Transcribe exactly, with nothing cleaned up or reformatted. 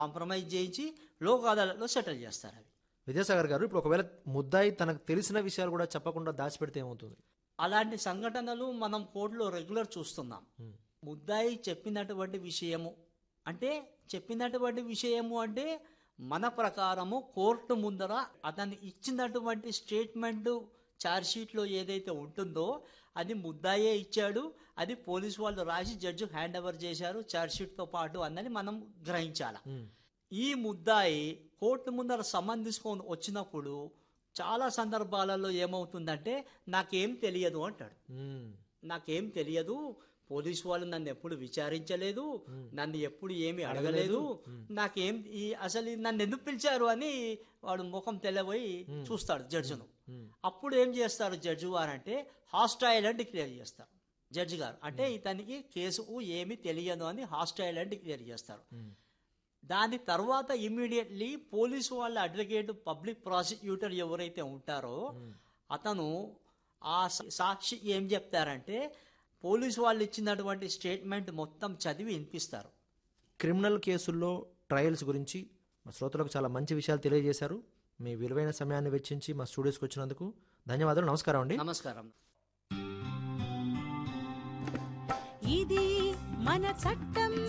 Compromise చేయించి Lok అదాలత్లో settle చేస్తారు అవి. విద్యాసాగర్ గారు, ఇప్పుడు ఒకవేళ ముద్దాయి తనకు తెలిసిన విషయాలు కూడా చెప్పకుండా దాచిపెడితే ఏమవుతుంది? అలాంటి సంఘటనలు మనం కోర్టులో రెగ్యులర్ చూస్తున్నాం. ముద్దాయి చెప్పినటువంటి విషయము అంటే చెప్పినటువంటి విషయము అంటే మన ప్రకారము కోర్టు ముందర అతను ఇచ్చినటువంటి స్టేట్మెంట్ ఛార్జ్షీట్లో ఏదైతే ఉంటుందో అది ముద్దాయే ఇచ్చాడు, అది పోలీసు వాళ్ళు రాసి జడ్జి హ్యాండ్ ఓవర్ చేశారు ఛార్జ్షీట్తో పాటు అన్నది మనం గ్రహించాలి. ఈ ముద్దాయి కోర్టు ముందర సమన్ తీసుకొని వచ్చినప్పుడు చాలా సందర్భాలలో ఏమవుతుందంటే నాకేం తెలియదు అంటాడు. నాకేం తెలియదు, పోలీసు వాళ్ళు నన్ను ఎప్పుడు విచారించలేదు, నన్ను ఎప్పుడు ఏమి అడగలేదు, నాకేం ఈ అసలు నన్ను ఎందుకు పిలిచారు అని వాడు ముఖం తెల్లబోయి చూస్తాడు జడ్జిను. అప్పుడు ఏం చేస్తారు జడ్జి వారు అంటే హాస్టైల్ అని డిక్లేర్ చేస్తారు జడ్జి గారు. అంటే ఇతనికి కేసు ఏమి తెలియదు అని హాస్టైల్ అని డిక్లేర్ చేస్తారు. దాని తర్వాత ఇమ్మీడియట్లీ పోలీసు వాళ్ళ అడ్వకేట్ పబ్లిక్ ప్రాసిక్యూటర్ ఎవరైతే ఉంటారో అతను ఆ సాక్షి ఏం చెప్తారంటే పోలీసు వాళ్ళు ఇచ్చినటువంటి స్టేట్మెంట్ మొత్తం చదివి వినిపిస్తారు. క్రిమినల్ కేసుల్లో ట్రయల్స్ గురించి మా శ్రోతలకు చాలా మంచి విషయాలు తెలియజేశారు. మీ విలువైన సమయాన్ని వెచ్చించి మా స్టూడియోస్కి వచ్చినందుకు ధన్యవాదాలు. నమస్కారం అండి. నమస్కారం. ఇది మన చట్టం